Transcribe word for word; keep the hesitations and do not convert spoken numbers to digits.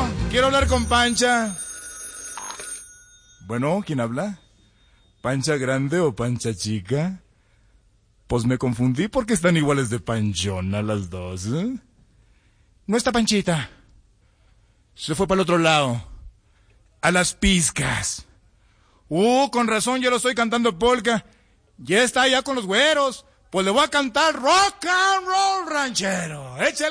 quiero hablar con Pancha. Bueno, ¿quién habla? ¿Pancha grande o Pancha chica? Pues me confundí porque están iguales de panchona las dos, ¿eh? No está Panchita. Se fue para el otro lado. A las pizcas. Uh, con razón, yo lo estoy cantando polka. Ya está allá con los güeros. Pues le voy a cantar rock and roll ranchero. Échale.